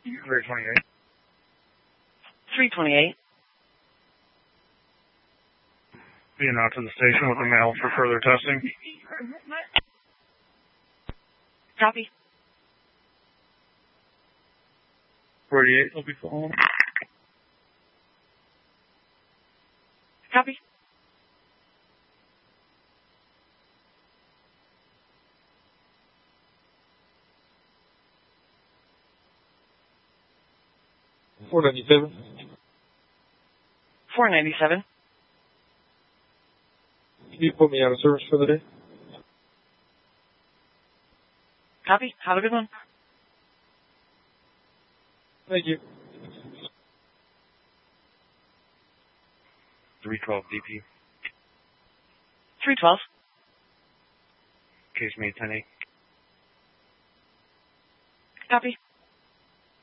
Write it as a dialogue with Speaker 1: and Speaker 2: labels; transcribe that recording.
Speaker 1: 328.
Speaker 2: 328.
Speaker 1: Being out to the station with the mail for further testing.
Speaker 2: Copy.
Speaker 1: 48 will be following.
Speaker 2: Copy.
Speaker 3: $497.
Speaker 2: 497.
Speaker 3: Can you put me out of service for the day?
Speaker 2: Copy. Have a good one.
Speaker 3: Thank you.
Speaker 1: 312 DP.
Speaker 2: 312.
Speaker 1: Case made 10-8.
Speaker 2: Copy.